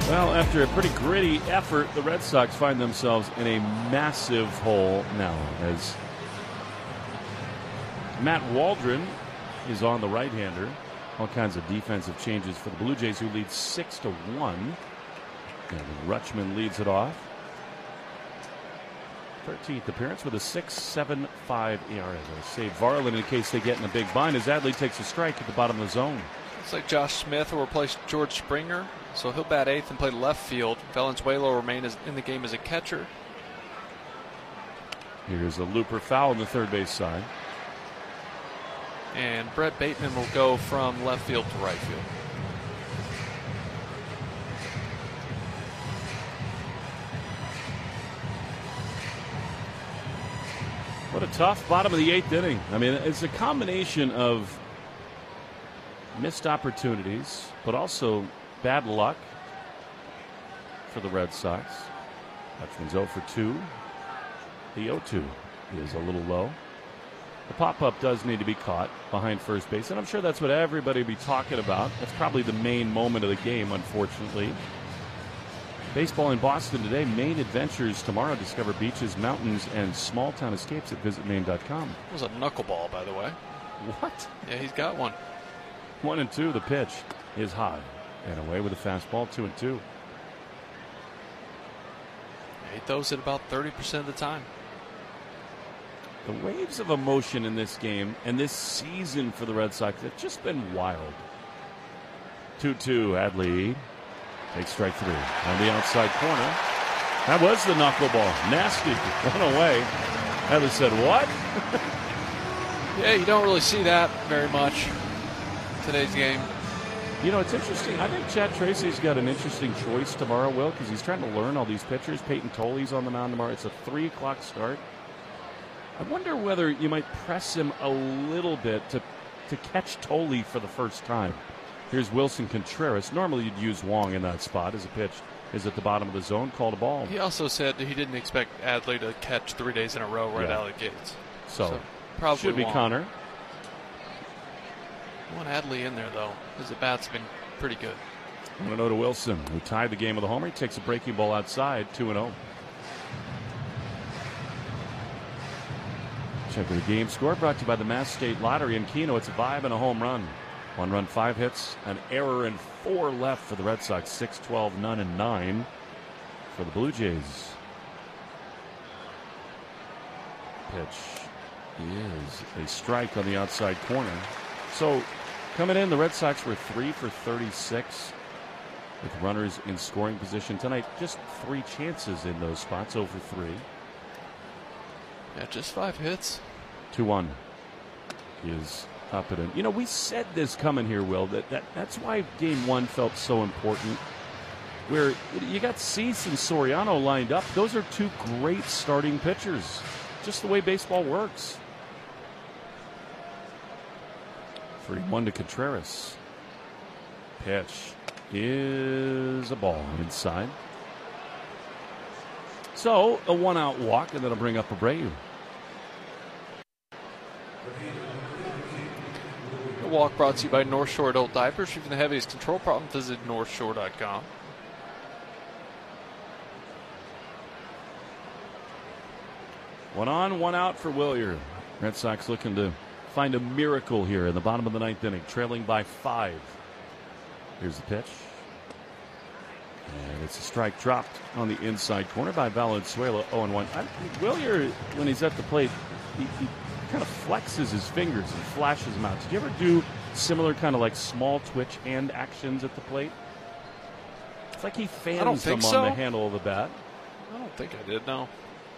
Well, after a pretty gritty effort, the Red Sox find themselves in a massive hole now as Matt Waldron is on the right-hander. All kinds of defensive changes for the Blue Jays, who lead 6-1. And Rutschman leads it off. 13th appearance with a 6.75 ERA. They'll save Varland in case they get in a big bind as Adley takes a strike at the bottom of the zone. Looks like Josh Smith will replace George Springer, so he'll bat eighth and play left field. Valenzuela will remain in the game as a catcher. Here's a looper foul on the third base side. And Brett Bateman will go from left field to right field. What a tough bottom of the eighth inning. I mean, it's a combination of missed opportunities, but also bad luck for the Red Sox. Dutchman's 0 for 2. The 0-2 is a little low. The pop-up does need to be caught behind first base, and I'm sure that's what everybody will be talking about. That's probably the main moment of the game, unfortunately. Baseball in Boston today. Maine adventures tomorrow. Discover beaches, mountains, and small-town escapes at visitmaine.com. It was a knuckleball, by the way. What? Yeah, he's got one. 1-2. The pitch is high and away with a fastball. 2-2. He throws it about 30% of the time. The waves of emotion in this game and this season for the Red Sox have just been wild. 2-2. Adley takes strike 3 on the outside corner. That was the knuckleball. Nasty. One away. Adley said, what? Yeah, you don't really see that very much today's game. You know, it's interesting. I think Chad Tracy's got an interesting choice tomorrow, Will, because he's trying to learn all these pitchers. Peyton Toley's on the mound tomorrow. It's a 3 o'clock start. I wonder whether you might press him a little bit to catch Toley for the first time. Here's Wilson Contreras. Normally you'd use Wong in that spot as a pitch is at the bottom of the zone, called a ball. He also said that he didn't expect Adley to catch 3 days in a row right out of the gates. So probably should be Wong. Connor. I want Adley in there, though. His at-bats have been pretty good. 1-0 to Wilson, who tied the game with a homer. He takes a breaking ball outside, 2-0. Check the game score brought to you by the Mass State Lottery in Keno. It's a 5 and a home run. 1 run, 5 hits, an error, and 4 left for the Red Sox. 6-12, none, and 9 for the Blue Jays. Pitch is a strike on the outside corner. So coming in, the Red Sox were 3 for 36 with runners in scoring position tonight. Just 3 chances in those spots, 0 for 3. Yeah, just 5 hits. 2-1 is up and in. You know, we said this coming here, Will, that's why Game 1 felt so important. Where you got Cease and Soriano lined up. Those are 2 great starting pitchers. Just the way baseball works. 3-1 to Contreras. Pitch is a ball inside. So a 1-out walk, and that'll bring up Abreu. The walk brought to you by North Shore Adult Diapers. Even the heaviest control problem, visit northshore.com. One on, 1 out for Willier. Red Sox looking to find a miracle here in the bottom of the 9th inning, trailing by 5. Here's the pitch. And it's a strike dropped on the inside corner by Valenzuela, 0-1. Willier, when he's at the plate, he kind of flexes his fingers and flashes them out. Did you ever do similar kind of like small twitch hand actions at the plate? It's like he fans them on the handle of the bat. I don't think I did, no.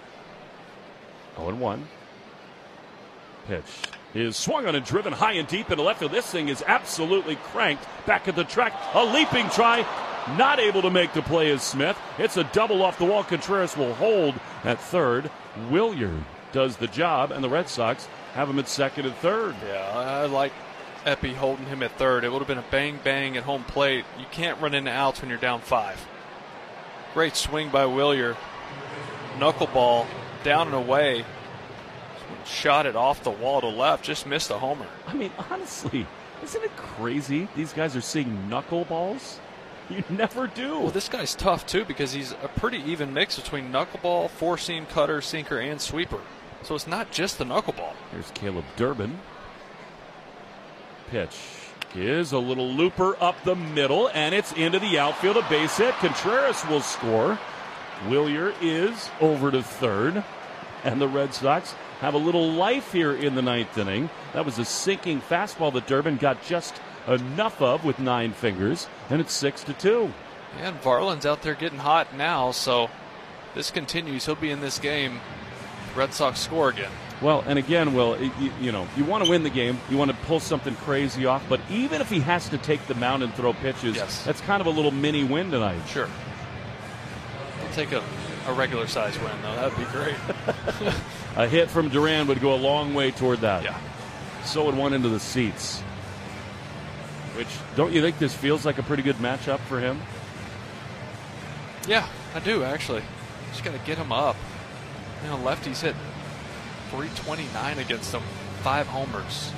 0-1. Pitch is swung on and driven high and deep into left field. This thing is absolutely cranked back at the track. A leaping try. Not able to make the play is Smith. It's a double off the wall. Contreras will hold at third. Willier does the job, and the Red Sox have him at second and third. Yeah, I like Epi holding him at third. It would have been a bang-bang at home plate. You can't run into outs when you're down 5. Great swing by Willier. Knuckleball down and away. Shot it off the wall to left. Just missed a homer. I mean, honestly, isn't it crazy? These guys are seeing knuckleballs. You never do. Well, this guy's tough, too, because he's a pretty even mix between knuckleball, four-seam, cutter, sinker, and sweeper. So it's not just the knuckleball. Here's Caleb Durbin. Pitch is a little looper up the middle, and it's into the outfield. A base hit. Contreras will score. Willier is over to third. And the Red Sox have a little life here in the ninth inning. That was a sinking fastball that Durbin got just enough of with 9 fingers, and it's 6-2. Yeah, and Varland's out there getting hot now, so this continues. He'll be in this game. Red Sox score again. Well, and again, Will, you want to win the game. You want to pull something crazy off, but even if he has to take the mound and throw pitches, that's kind of a little mini win tonight. Sure. I'll take a regular size win, though. That would be great. A hit from Duran would go a long way toward that. Yeah. So it went into the seats. Which, don't you think this feels like a pretty good matchup for him? Yeah, I do, actually. Just got to get him up. Lefties hit .329 against him. 5 homers.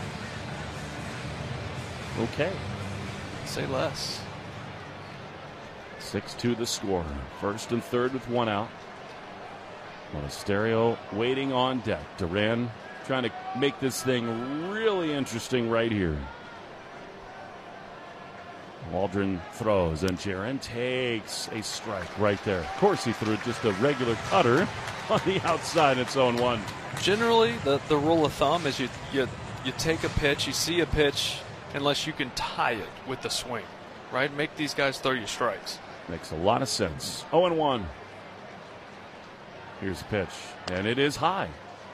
Okay. Say less. 6-2 the score. First and third with 1 out. Monasterio waiting on deck. Duran trying to make this thing really interesting right here. Waldron throws, and Jaron takes a strike right there. Of course, he threw just a regular cutter on the outside. It's 0-1. Generally, the rule of thumb is you take a pitch, you see a pitch, unless you can tie it with the swing, right? Make these guys throw you strikes. Makes a lot of sense. 0-1. Here's a pitch, and it is high.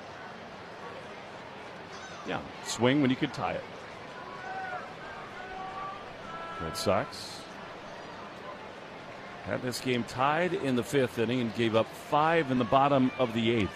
Yeah, swing when you can tie it. Red Sox had this game tied in the 5th inning and gave up 5 in the bottom of the 8th.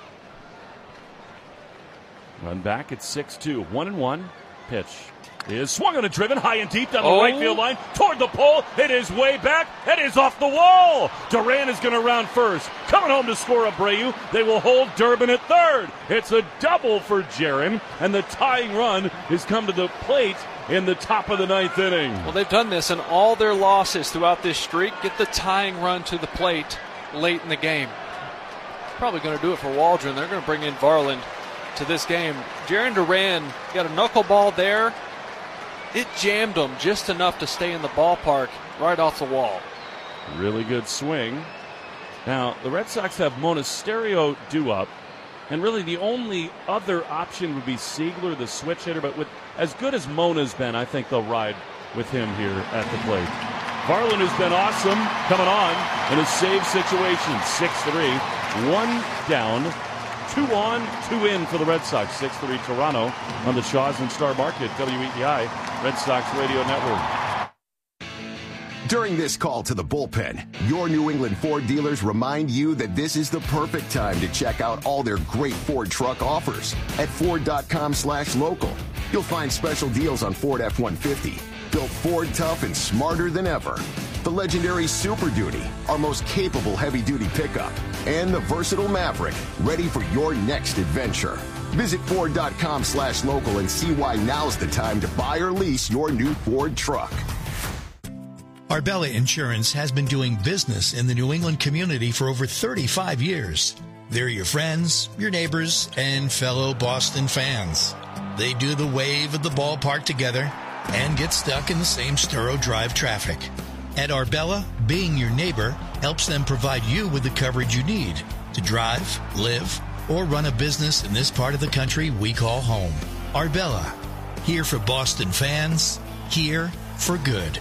Run back at 6-2. 1-1. Pitch is swung on a driven high and deep down the right field line toward the pole. It is way back. It is off the wall. Duran is going to round first. Coming home to score Abreu. They will hold Durbin at third. It's a double for Jaron, and the tying run has come to the plate in the top of the 9th inning. Well, they've done this in all their losses throughout this streak. Get the tying run to the plate late in the game. Probably going to do it for Waldron. They're going to bring in Varland to this game. Jarren Duran got a knuckleball there. It jammed him just enough to stay in the ballpark right off the wall. Really good swing. Now, the Red Sox have Monasterio due up, and really the only other option would be Siegler, the switch hitter, but with as good as Mona's been, I think they'll ride with him here at the plate. Varland has been awesome coming on in a save situation. 6-3, 1 down, 2 on, 2 in for the Red Sox. 6-3 Toronto on the Shaws and Star Market, WEEI, Red Sox Radio Network. During this call to the bullpen, your New England Ford dealers remind you that this is the perfect time to check out all their great Ford truck offers at Ford.com/local. You'll find special deals on Ford F-150, built Ford tough and smarter than ever. The legendary Super Duty, our most capable heavy-duty pickup, and the versatile Maverick, ready for your next adventure. Visit Ford.com/local and see why now's the time to buy or lease your new Ford truck. Arbella Insurance has been doing business in the New England community for over 35 years. They're your friends, your neighbors, and fellow Boston fans. They do the wave at the ballpark together and get stuck in the same Sturo Drive traffic. At Arbella, being your neighbor helps them provide you with the coverage you need to drive, live, or run a business in this part of the country we call home. Arbella, here for Boston fans, here for good.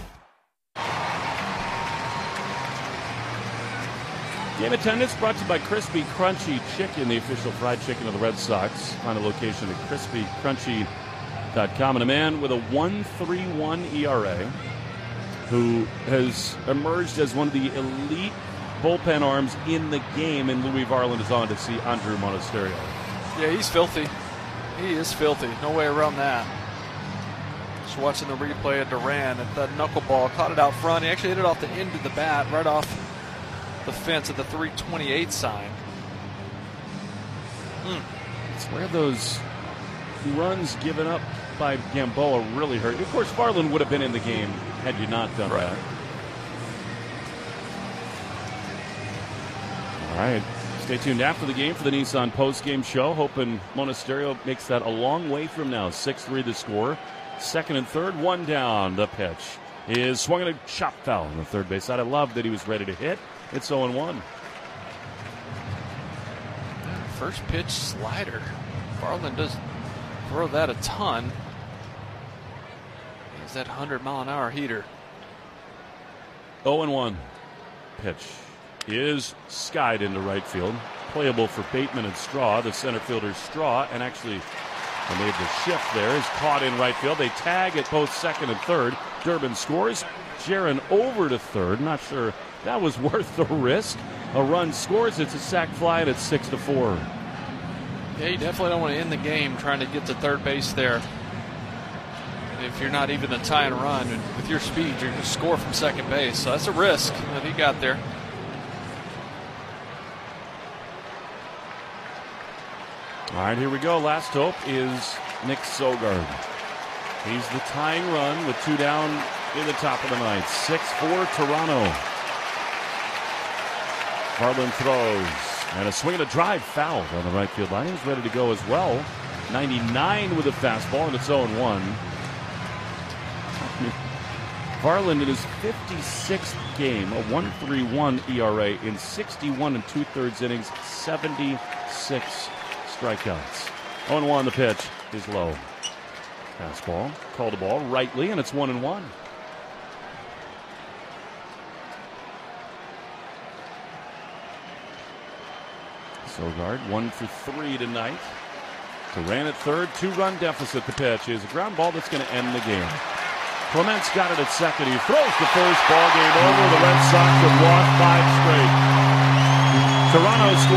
Game attendance brought to you by Crispy Crunchy Chicken, the official fried chicken of the Red Sox. Find a location at crispycrunchy.com. And a man with a 1.31 ERA who has emerged as one of the elite bullpen arms in the game, and Louis Varland is on to see Andrew Monasterio. Yeah, he's filthy. He is filthy. No way around that. Just watching the replay of Duran at that knuckleball. Caught it out front. He actually hit it off the end of the bat, right off the fence at the 328 sign. It's where those runs given up by Gamboa really hurt. Of course, Varland would have been in the game had you not done that. All right. Stay tuned after the game for the Nissan post-game show. Hoping Monasterio makes that a long way from now. 6-3 the score. Second and third, one down. The pitch is swung at a chop foul on the third base side. I love that he was ready to hit. It's 0-1. First pitch slider. Varland does throw that a ton. He's that 100-mile-an-hour heater. 0-1. Pitch is skied into right field. Playable for Bateman and Straw. The center fielder Straw, and actually they made the shift there, is caught in right field. They tag at both second and third. Durbin scores. Jaron over to third. Not sure that was worth the risk. A run scores. It's a sac fly, and it's 6-4. Yeah, you definitely don't want to end the game trying to get to third base there. If you're not even a tie and run, and with your speed, you're going to score from second base. So that's a risk that he got there. All right, here we go. Last hope is Nick Sogard. He's the tying run with two down in the top of the ninth. 6-4 Toronto. Varland throws. And a swing and a drive fouled on the right field line. He's ready to go as well. 99 with a fastball, and it's 0-1. Varland in his 56th game, a 1.31 ERA in 61 2/3 innings, 76 strikeouts. 0-1 the pitch is low. Fastball, called the ball rightly, and it's 1-1. Sogard 1 for 3 tonight. Duran at third, 2-run deficit. The pitch is a ground ball that's going to end the game. Clements got it at second. He throws the first ball game over. The Red Sox have lost 5 straight. Toronto scores.